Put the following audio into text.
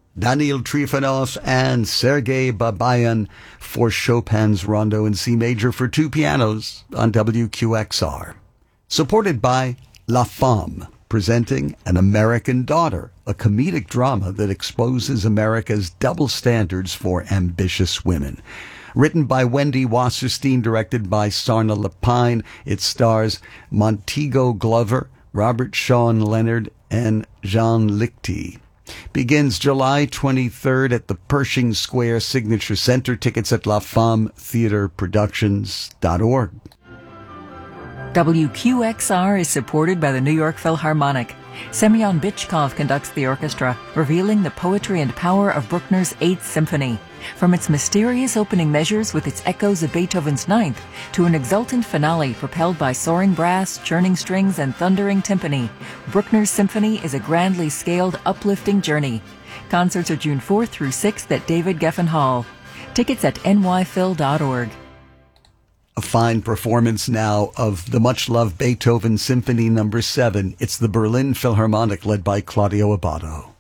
Daniil Trifonov and Sergei Babayan for Chopin's Rondo in C major for two pianos on WQXR. Supported by La Femme, presenting An American Daughter, a comedic drama that exposes America's double standards for ambitious women. Written by Wendy Wasserstein, directed by Sarna Lapine. It stars Montego Glover, Robert Sean Leonard, and Jean Lichty. Begins July 23rd at the Pershing Square Signature Center. Tickets at lafemmetheatreproductions.org. WQXR is supported by the New York Philharmonic. Semyon Bychkov conducts the orchestra, revealing the poetry and power of Bruckner's Eighth Symphony. From its mysterious opening measures with its echoes of Beethoven's Ninth to an exultant finale propelled by soaring brass, churning strings, and thundering timpani, Bruckner's symphony is a grandly scaled, uplifting journey. Concerts are June 4th through 6th at David Geffen Hall. Tickets at nyphil.org. A fine performance now of the much-loved Beethoven Symphony No. 7. It's the Berlin Philharmonic led by Claudio Abbado.